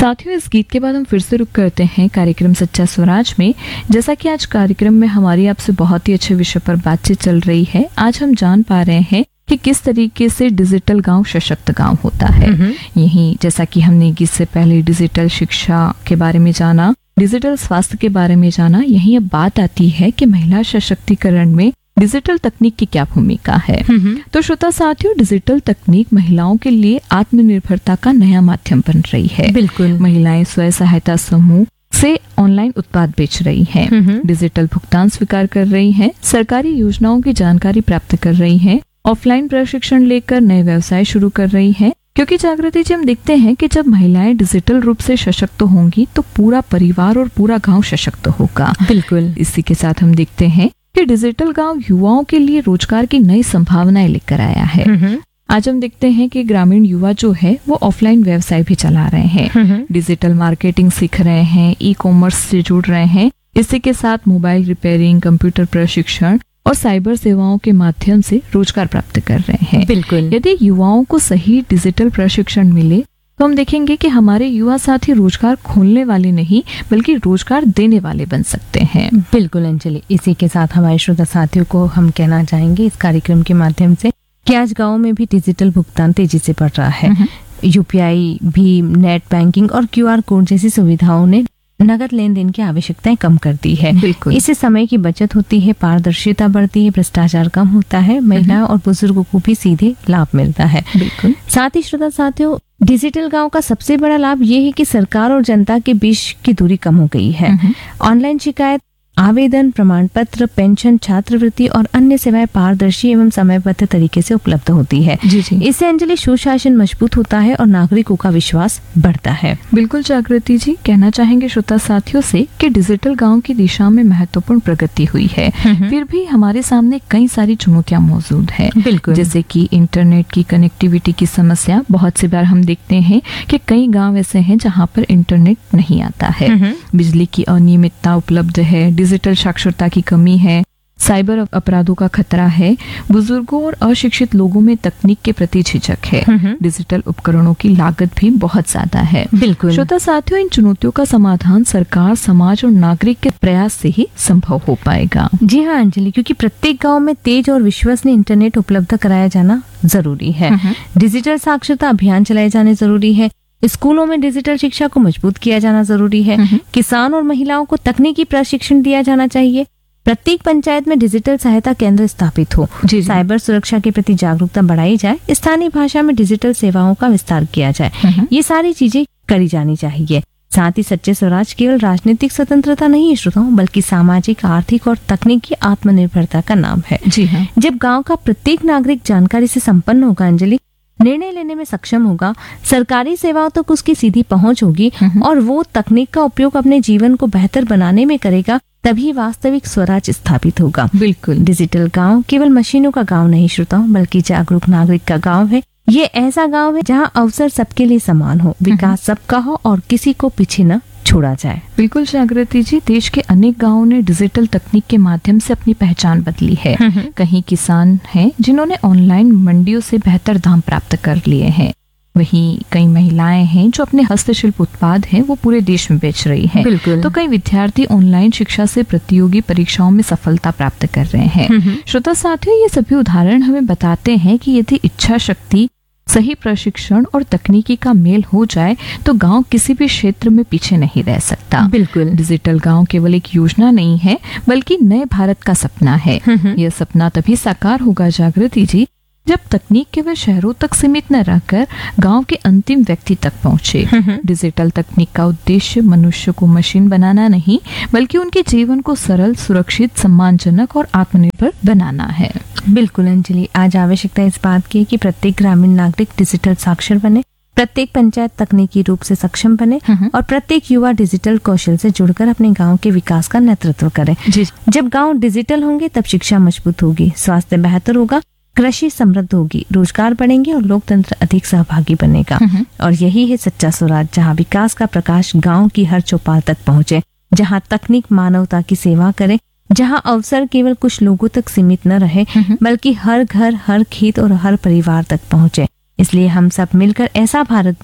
साथियों, इस गीत के बाद हम फिर से रुक करते हैं कार्यक्रम सच्चा स्वराज में। जैसा कि आज कार्यक्रम में हमारी आपसे बहुत ही अच्छे विषय पर बातचीत चल रही है, आज हम जान पा रहे हैं कि किस तरीके से डिजिटल गांव सशक्त गांव होता है। यही जैसा कि हमने गीत से पहले डिजिटल शिक्षा के बारे में जाना, डिजिटल स्वास्थ्य के बारे में जाना, यही अब बात आती है कि महिला सशक्तिकरण में डिजिटल तकनीक की क्या भूमिका है। तो श्रोता साथियों, डिजिटल तकनीक महिलाओं के लिए आत्मनिर्भरता का नया माध्यम बन रही है। बिल्कुल। महिलाएं स्वयं सहायता समूह से ऑनलाइन उत्पाद बेच रही हैं, डिजिटल भुगतान स्वीकार कर रही हैं, सरकारी योजनाओं की जानकारी प्राप्त कर रही हैं, ऑफलाइन प्रशिक्षण लेकर नए व्यवसाय शुरू कर रही हैं। क्योंकि जागृति जी, हम देखते हैं कि जब महिलाएं डिजिटल रूप से सशक्त होंगी तो पूरा परिवार और पूरा गांव सशक्त होगा। बिल्कुल। इसी के साथ हम देखते हैं कि डिजिटल गांव युवाओं के लिए रोजगार की नई संभावनाएं लेकर आया है। आज हम देखते हैं कि ग्रामीण युवा जो है वो ऑफलाइन व्यवसाय भी चला रहे हैं, डिजिटल मार्केटिंग सीख रहे हैं, ई कॉमर्स से जुड़ रहे हैं। इसी के साथ मोबाइल रिपेयरिंग, कंप्यूटर प्रशिक्षण और साइबर सेवाओं के माध्यम से रोजगार प्राप्त कर रहे हैं। बिल्कुल। यदि युवाओं को सही डिजिटल प्रशिक्षण मिले तो हम देखेंगे कि हमारे युवा साथी रोजगार खोलने वाले नहीं बल्कि रोजगार देने वाले बन सकते हैं। बिल्कुल अंजलि, इसी के साथ हमारे श्रोता साथियों को हम कहना चाहेंगे इस कार्यक्रम के माध्यम से कि आज गाँव में भी डिजिटल भुगतान तेजी से बढ़ रहा है। यूपीआई, भीम, नेट बैंकिंग और क्यूआर कोड जैसी सुविधाओं ने नगद लेन देन की आवश्यकताएं कम कर दी है। बिल्कुल। इससे समय की बचत होती है, पारदर्शिता बढ़ती है, भ्रष्टाचार कम होता है, महिलाओं और बुजुर्गों को भी सीधे लाभ मिलता है। बिल्कुल। साथ ही श्रोता साथियों, डिजिटल गांव का सबसे बड़ा लाभ ये है कि सरकार और जनता के बीच की दूरी कम हो गई है। ऑनलाइन शिकायत, आवेदन, प्रमाण पत्र, पेंशन, छात्रवृत्ति और अन्य सेवाएं पारदर्शी एवं समयबद्ध तरीके से उपलब्ध होती है। जी जी। इससे अंजलि सुशासन मजबूत होता है और नागरिकों का विश्वास बढ़ता है। बिल्कुल जागृति जी, कहना चाहेंगे श्रोता साथियों से कि डिजिटल गांव की दिशा में महत्वपूर्ण प्रगति हुई है। फिर भी हमारे सामने कई सारी चुनौतियां मौजूद है। बिल्कुल। जैसे कि इंटरनेट की कनेक्टिविटी की समस्या। बहुत सी बार हम देखते हैं कि कई गाँव ऐसे हैं जहाँ पर इंटरनेट नहीं आता है, बिजली की अनियमितता उपलब्ध है, डिजिटल साक्षरता की कमी है, साइबर अपराधों का खतरा है, बुजुर्गों और अशिक्षित लोगों में तकनीक के प्रति झिझक है, डिजिटल उपकरणों की लागत भी बहुत ज्यादा है। बिल्कुल। श्रोता साथियों, इन चुनौतियों का समाधान सरकार, समाज और नागरिक के प्रयास से ही संभव हो पाएगा। जी हाँ अंजलि, क्योंकि प्रत्येक गांव में तेज और विश्वसनीय इंटरनेट उपलब्ध कराया जाना जरूरी है। डिजिटल साक्षरता अभियान चलाए जाने जरूरी है। स्कूलों में डिजिटल शिक्षा को मजबूत किया जाना जरूरी है। किसान और महिलाओं को तकनीकी प्रशिक्षण दिया जाना चाहिए। प्रत्येक पंचायत में डिजिटल सहायता केंद्र स्थापित हो। साइबर सुरक्षा के प्रति जागरूकता बढ़ाई जाए। स्थानीय भाषा में डिजिटल सेवाओं का विस्तार किया जाए। ये सारी चीजें करी जानी चाहिए। साथ ही सच्चे स्वराज केवल राजनीतिक स्वतंत्रता नहीं है श्रोताओं, बल्कि सामाजिक, आर्थिक और तकनीकी आत्मनिर्भरता का नाम है। जी हाँ। जब गाँव का प्रत्येक नागरिक जानकारी से संपन्न होगा अंजलि, निर्णय लेने में सक्षम होगा, सरकारी सेवाओं तक उसकी सीधी पहुंच होगी और वो तकनीक का उपयोग अपने जीवन को बेहतर बनाने में करेगा, तभी वास्तविक स्वराज स्थापित होगा। बिल्कुल। डिजिटल गांव केवल मशीनों का गांव नहीं श्रोताओं, बल्कि जागरूक नागरिक का गांव है। ये ऐसा गांव है जहां अवसर सबके लिए समान हो, विकास सबका हो और किसी को पीछे न छोड़ा जाए। बिल्कुल जागृति जी, देश के अनेक गांवों ने डिजिटल तकनीक के माध्यम से अपनी पहचान बदली है। कहीं किसान हैं जिन्होंने ऑनलाइन मंडियों से बेहतर दाम प्राप्त कर लिए हैं, वहीं कई महिलाएं हैं जो अपने हस्तशिल्प उत्पाद हैं वो पूरे देश में बेच रही हैं। बिल्कुल। तो कई विद्यार्थी ऑनलाइन शिक्षा से प्रतियोगी परीक्षाओं में सफलता प्राप्त कर रहे हैं। श्रोता साथियों, ये सभी उदाहरण हमें बताते हैं कि यदि इच्छा शक्ति, सही प्रशिक्षण और तकनीकी का मेल हो जाए तो गांव किसी भी क्षेत्र में पीछे नहीं रह सकता। बिल्कुल। डिजिटल गांव केवल एक योजना नहीं है बल्कि नए भारत का सपना है। यह सपना तभी साकार होगा जागृति जी, जब तकनीक केवल शहरों तक सीमित न रहकर गांव के अंतिम व्यक्ति तक पहुंचे। डिजिटल तकनीक का उद्देश्य मनुष्य को मशीन बनाना नहीं बल्कि उनके जीवन को सरल, सुरक्षित, सम्मानजनक और आत्मनिर्भर बनाना है। बिल्कुल अंजलि, आज आवश्यकता इस बात की है कि प्रत्येक ग्रामीण नागरिक डिजिटल साक्षर बने, प्रत्येक पंचायत तकनीकी रूप से सक्षम बने और प्रत्येक युवा डिजिटल कौशल से जुड़कर अपने गांव के विकास का नेतृत्व करे। जब गांव डिजिटल होंगे तब शिक्षा मजबूत होगी, स्वास्थ्य बेहतर होगा, कृषि समृद्ध होगी, रोजगार बढ़ेंगे और लोकतंत्र अधिक सहभागी बनेगा। और यही है सच्चा स्वराज, जहाँ विकास का प्रकाश गांव की हर चौपाल तक पहुँचे, जहाँ तकनीक मानवता की सेवा करे, जहाँ अवसर केवल कुछ लोगों तक सीमित न रहे बल्कि हर घर, हर खेत और हर परिवार तक पहुँचे। इसलिए हम सब मिलकर ऐसा भारत बनाए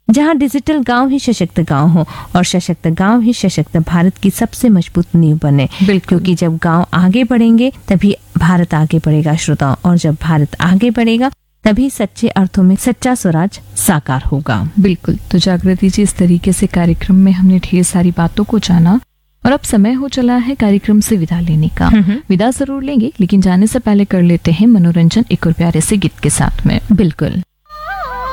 जहां डिजिटल गांव ही सशक्त गांव हो और सशक्त गांव ही सशक्त भारत की सबसे मजबूत नींव बने। क्योंकि जब गांव आगे बढ़ेंगे तभी भारत आगे बढ़ेगा श्रोताओं, और जब भारत आगे बढ़ेगा तभी सच्चे अर्थों में सच्चा स्वराज साकार होगा। बिल्कुल। तो जागृति जी, इस तरीके से कार्यक्रम में हमने ढेर सारी बातों को जाना और अब समय हो चला है कार्यक्रम से विदा लेने का। विदा जरूर लेंगे, लेकिन जाने से पहले कर लेते हैं मनोरंजन एक और प्यारे से गीत के साथ में। बिल्कुल।